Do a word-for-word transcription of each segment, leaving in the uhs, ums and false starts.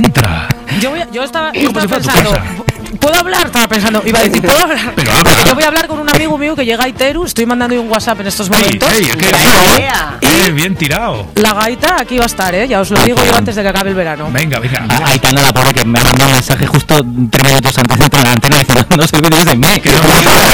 entra. Yo, voy a, yo estaba, Como estaba si fuera tu pensando, casa. ¿puedo hablar? Estaba pensando, iba a decir, ¿puedo hablar? Pero habla. Yo voy a hablar con un amigo mío que llega a Iteru, estoy mandando un WhatsApp en estos Ey, momentos. ey, qué idea. bien, qué bien tirado. La gaita aquí va a estar, ¿eh? Ya os lo digo yo antes de que acabe el verano. Venga, venga. Ah, ahí está la pobre que me ha mandado un mensaje justo tres minutos antes de entrar en la antena diciendo no se olvidéis de mí. Que no-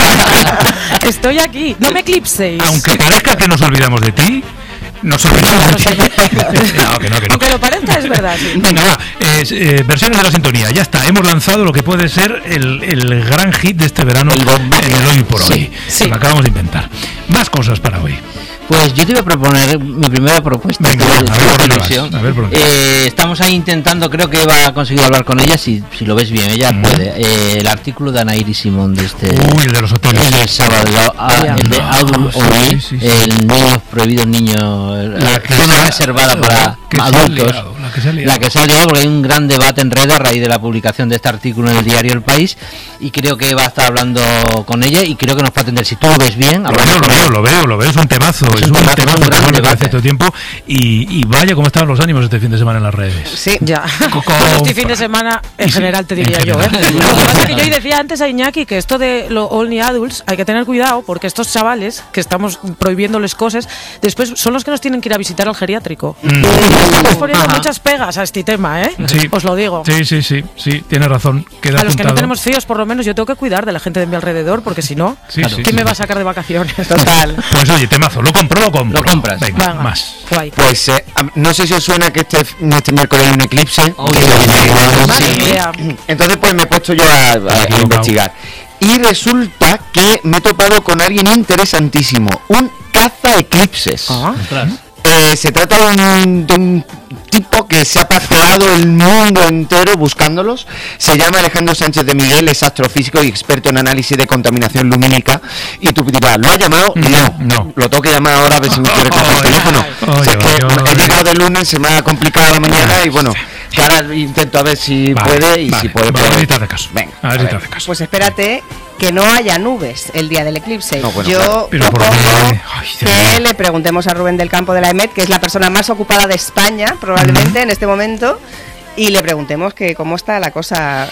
Estoy aquí, no me eclipséis. Aunque parezca que nos olvidamos de ti, nos olvidamos de ti. No, que no, que no. Aunque lo parezca, es verdad, sí. Venga, va, es, eh, versiones de la sintonía, ya está, hemos lanzado lo que puede ser el, el gran hit de este verano en el Hoy por Hoy, Sí, sí. lo acabamos de inventar. Más cosas para hoy. Pues yo te iba a proponer mi primera propuesta. Venga, de- a ver de por dónde televisión. vas, a ver por dónde Eh, estamos ahí intentando, creo que va a conseguir hablar con ella, si, si lo ves bien, ella puede. Eh, el artículo de Anaíri Simón de este... Uy, el de los hoteles. El del sábado, la- a- el de No, Adult sí, Only, sí, sí. el niño prohibido, niño, La que zona se ha- reservada para que se ha adultos. liado, la que se ha liado. La que se ha liado, porque hay un gran debate en red a raíz de la publicación de este artículo en el diario El País, y creo que va a estar hablando con ella y creo que nos va a atender. Si tú lo ves bien, Lo hablamos veo, lo con veo, ella. lo veo, lo veo, es un temazo, es un un temazo, temazo un gran que me debate. parece todo el tiempo y, y vaya cómo estaban los ánimos este fin de semana en las redes. Sí. Ya. Con- Este fin de semana, en general, te diría en yo, ¿eh? general. Lo que pasa es que yo hoy decía antes a Iñaki que esto de lo Only Adults hay que tener cuidado porque estos chavales que estamos prohibiéndoles cosas, después son los que nos tienen que ir a visitar al geriátrico. Mm. Estamos poniendo Ajá. muchas pegas a este tema, ¿eh? Sí. Os lo digo. Sí, sí, sí, sí, tiene razón. Queda A los que no apuntado. tenemos fíos, por lo menos, yo tengo que cuidar de la gente de mi alrededor porque si no, Sí, sí, ¿quién sí. me va a sacar de vacaciones? Total. Pues oye, temazo, lo compro, lo compro. Lo compras. Venga, Venga, más. guay. Pues eh, a- no sé si os suena que este, este miércoles hay un eclipse. Oye, Madre sí. mía. Entonces pues me he puesto yo a, a- a Equivocado. investigar. Y resulta que me he topado con alguien interesantísimo. Un caza eclipses. Ah. Ostras. Eh, se trata de un, de un tipo que se ha paseado el mundo entero buscándolos. Se llama Alejandro Sánchez de Miguel, es astrofísico y experto en análisis de contaminación lumínica. Y tú dirás, ¿lo ha llamado? No, No, no. Lo tengo que llamar ahora a ver si me quiere coger el Oye, teléfono. oye, O sea, es que oye, he oye. llegado de lunes, se me ha complicado la mañana y bueno, que ahora intento a ver si Vale, puede y vale, si puede. vale, pues- a ver si te hace caso. Venga, a ver a si te ver. hace caso. Pues espérate que no haya nubes el día del eclipse. No, bueno, Yo claro. Pero por propongo qué? Ay, Dios que mío. le preguntemos a Rubén del Campo de la EMET, que es la persona más ocupada de España, probablemente, en este momento, y le preguntemos que cómo está la cosa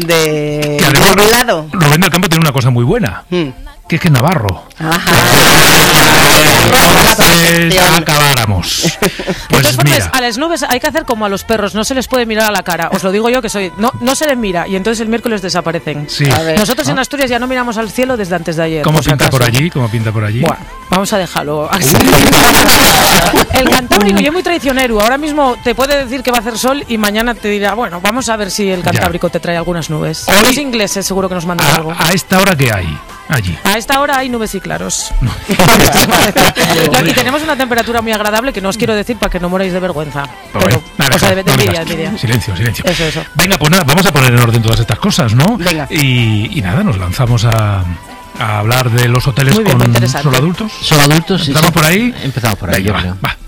de Que además, por un lado. Rubén del Campo tiene una cosa muy buena, Mm. que es que es navarro. Ajá. Entonces, acabáramos. De Pues todas formas, mira, a las nubes hay que hacer como a los perros, no se les puede mirar a la cara. Os lo digo yo que soy. No, no se les mira y entonces el miércoles desaparecen. sí. A ver. Nosotros en Asturias ya no miramos al cielo desde antes de ayer. ¿Cómo por si pinta por acaso. allí? ¿Cómo pinta por allí? Bueno, vamos a dejarlo así. El Cantábrico, yo muy traicionero. Ahora mismo te puede decir que va a hacer sol y mañana te dirá, bueno, vamos a ver si el Cantábrico te trae algunas nubes. Hoy- Los ingleses seguro que nos mandan algo. A, a esta hora que hay allí. A esta hora hay nubes y claros. Y tenemos una temperatura muy agradable que no os quiero decir para que no moráis de vergüenza. Pues Pero, bueno, nada, o sea, de, de no envidia, digas. de envidia. Silencio, silencio. Eso, eso. Venga, pues nada, vamos a poner en orden todas estas cosas, ¿no? Venga. Y, y nada, nos lanzamos a, a hablar de los hoteles Muy bien, con muy interesante. solo adultos. Son adultos. sí, ¿Empezamos sí. por ahí? Empezamos por ahí, Venga, yo va, creo. va.